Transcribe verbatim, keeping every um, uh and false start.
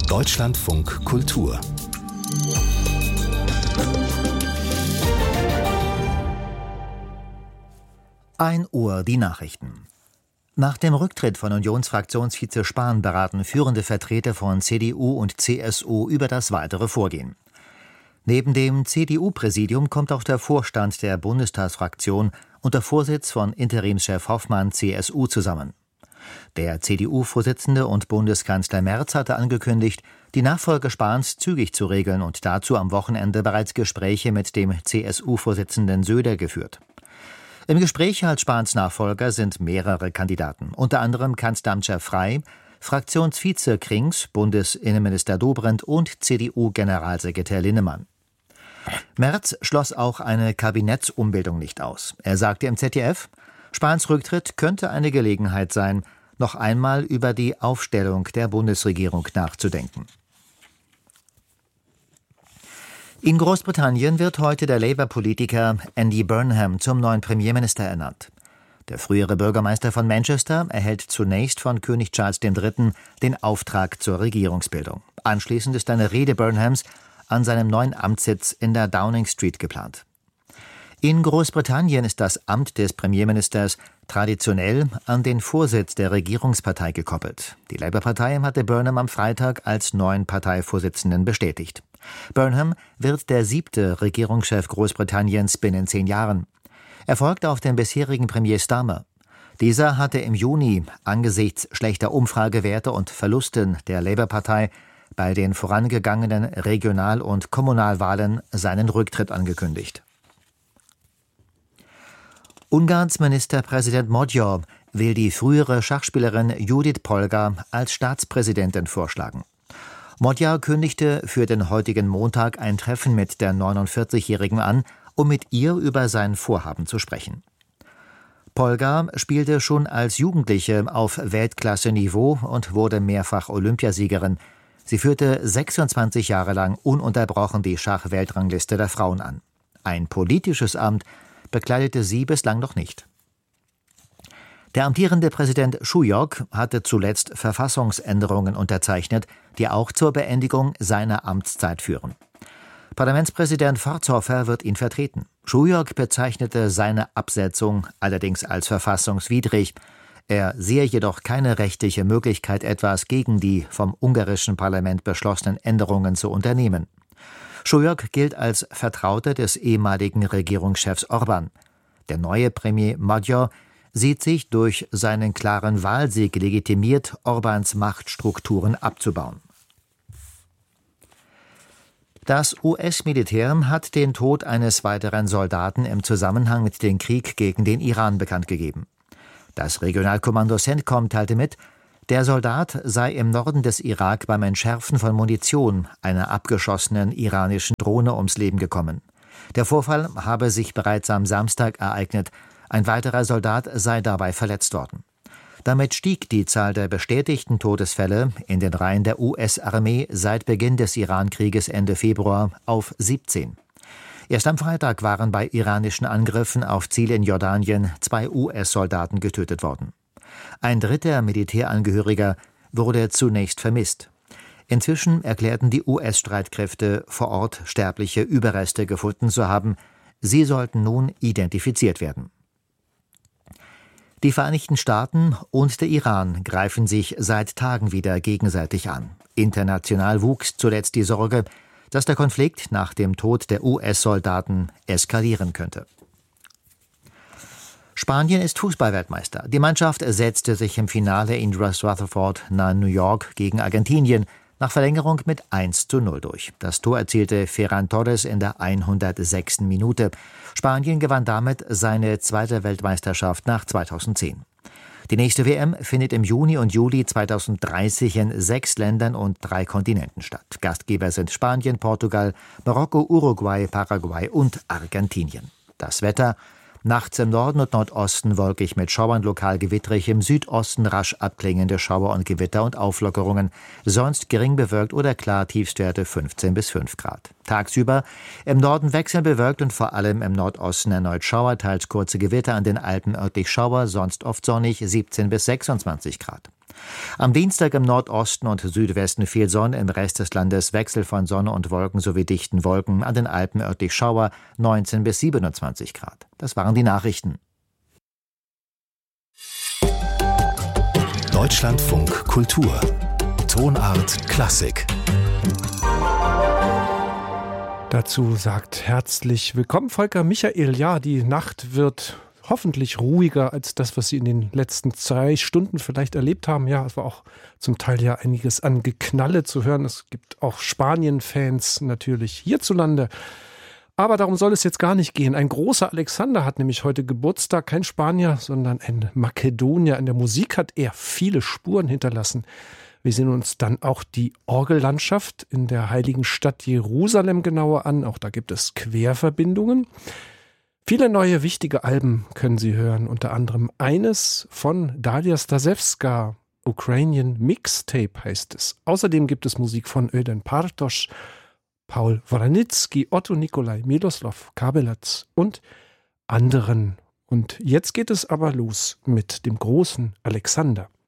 Deutschlandfunk Kultur. ein Uhr die Nachrichten. Nach dem Rücktritt von Unionsfraktionsvize Spahn beraten führende Vertreter von C D U und C S U über das weitere Vorgehen. Neben dem C D U-Präsidium kommt auch der Vorstand der Bundestagsfraktion unter Vorsitz von Interimschef Hoffmann C S U zusammen. Der C D U-Vorsitzende und Bundeskanzler Merz hatte angekündigt, die Nachfolge Spahns zügig zu regeln und dazu am Wochenende bereits Gespräche mit dem C S U-Vorsitzenden Söder geführt. Im Gespräch als Spahns Nachfolger sind mehrere Kandidaten, unter anderem Kanzleramtschef Frey, Fraktionsvize Krings, Bundesinnenminister Dobrindt und C D U-Generalsekretär Linnemann. Merz schloss auch eine Kabinettsumbildung nicht aus. Er sagte im Z D F, Spahns Rücktritt könnte eine Gelegenheit sein, noch einmal über die Aufstellung der Bundesregierung nachzudenken. In Großbritannien wird heute der Labour-Politiker Andy Burnham zum neuen Premierminister ernannt. Der frühere Bürgermeister von Manchester erhält zunächst von König Charles der Dritte den Auftrag zur Regierungsbildung. Anschließend ist eine Rede Burnhams an seinem neuen Amtssitz in der Downing Street geplant. In Großbritannien ist das Amt des Premierministers traditionell an den Vorsitz der Regierungspartei gekoppelt. Die Labour-Partei hatte Burnham am Freitag als neuen Parteivorsitzenden bestätigt. Burnham wird der siebte Regierungschef Großbritanniens binnen zehn Jahren. Er folgt auf den bisherigen Premier Starmer. Dieser hatte im Juni angesichts schlechter Umfragewerte und Verlusten der Labour-Partei bei den vorangegangenen Regional- und Kommunalwahlen seinen Rücktritt angekündigt. Ungarns Ministerpräsident Magyar will die frühere Schachspielerin Judith Polgar als Staatspräsidentin vorschlagen. Magyar kündigte für den heutigen Montag ein Treffen mit der neunundvierzigjährigen an, um mit ihr über sein Vorhaben zu sprechen. Polgar spielte schon als Jugendliche auf Weltklasse-Niveau und wurde mehrfach Olympiasiegerin. Sie führte sechsundzwanzig Jahre lang ununterbrochen die Schachweltrangliste der Frauen an. Ein politisches Amt bekleidete sie bislang noch nicht. Der amtierende Präsident Šujok hatte zuletzt Verfassungsänderungen unterzeichnet, die auch zur Beendigung seiner Amtszeit führen. Parlamentspräsident Fartzhofer wird ihn vertreten. Šujok bezeichnete seine Absetzung allerdings als verfassungswidrig. Er sehe jedoch keine rechtliche Möglichkeit, etwas gegen die vom ungarischen Parlament beschlossenen Änderungen zu unternehmen. Šujok gilt als Vertrauter des ehemaligen Regierungschefs Orbán. Der neue Premier Magyar sieht sich durch seinen klaren Wahlsieg legitimiert, Orbáns Machtstrukturen abzubauen. Das U S-Militär hat den Tod eines weiteren Soldaten im Zusammenhang mit dem Krieg gegen den Iran bekannt gegeben. Das Regionalkommando CENTCOM teilte mit, der Soldat sei im Norden des Irak beim Entschärfen von Munition einer abgeschossenen iranischen Drohne ums Leben gekommen. Der Vorfall habe sich bereits am Samstag ereignet. Ein weiterer Soldat sei dabei verletzt worden. Damit stieg die Zahl der bestätigten Todesfälle in den Reihen der U S-Armee seit Beginn des Iran-Krieges Ende Februar auf siebzehn. Erst am Freitag waren bei iranischen Angriffen auf Ziele in Jordanien zwei U S-Soldaten getötet worden. Ein dritter Militärangehöriger wurde zunächst vermisst. Inzwischen erklärten die U S-Streitkräfte vor Ort sterbliche Überreste gefunden zu haben. Sie sollten nun identifiziert werden. Die Vereinigten Staaten und der Iran greifen sich seit Tagen wieder gegenseitig an. International wuchs zuletzt die Sorge, dass der Konflikt nach dem Tod der U S-Soldaten eskalieren könnte. Spanien ist Fußballweltmeister. Die Mannschaft setzte sich im Finale in Rutherford nahe New York gegen Argentinien nach Verlängerung mit eins zu null durch. Das Tor erzielte Ferran Torres in der hundertsechsten Minute. Spanien gewann damit seine zweite Weltmeisterschaft nach zweitausendzehn. Die nächste W M findet im Juni und Juli zweitausenddreißig in sechs Ländern und drei Kontinenten statt. Gastgeber sind Spanien, Portugal, Marokko, Uruguay, Paraguay und Argentinien. Das Wetter: nachts im Norden und Nordosten wolkig mit Schauern, lokal gewittrig, im Südosten rasch abklingende Schauer und Gewitter und Auflockerungen, sonst gering bewölkt oder klar, Tiefstwerte fünfzehn bis fünf Grad. Tagsüber im Norden wechselnd bewölkt und vor allem im Nordosten erneut Schauer, teils kurze Gewitter, an den Alpen örtlich Schauer, sonst oft sonnig, siebzehn bis sechsundzwanzig Grad. Am Dienstag im Nordosten und Südwesten viel Sonne, im Rest des Landes Wechsel von Sonne und Wolken sowie dichten Wolken, an den Alpen örtlich Schauer, neunzehn bis siebenundzwanzig Grad. Das waren die Nachrichten. Deutschlandfunk Kultur. Tonart Klassik. Dazu sagt herzlich willkommen Volker Michael. Ja, die Nacht wird hoffentlich ruhiger als das, was Sie in den letzten zwei Stunden vielleicht erlebt haben. Ja, es war auch zum Teil ja einiges an Geknalle zu hören. Es gibt auch Spanien-Fans natürlich hierzulande. Aber darum soll es jetzt gar nicht gehen. Ein großer Alexander hat nämlich heute Geburtstag, kein Spanier, sondern ein Makedonier. In der Musik hat er viele Spuren hinterlassen. Wir sehen uns dann auch die Orgellandschaft in der heiligen Stadt Jerusalem genauer an. Auch da gibt es Querverbindungen. Viele neue wichtige Alben können Sie hören, unter anderem eines von Daria Stasevska, Ukrainian Mixtape heißt es. Außerdem gibt es Musik von Öden Bartosch, Paul Wranitzky, Otto Nikolai, Miloslav Kabelaz und anderen. Und jetzt geht es aber los mit dem großen Alexander.